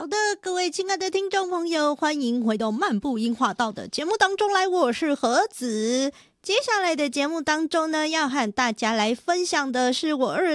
好的，各位亲爱的听众朋友，欢迎回到漫步樱花道的节目当中来，我是何子。接下来的节目当中呢，要和大家来分享的是我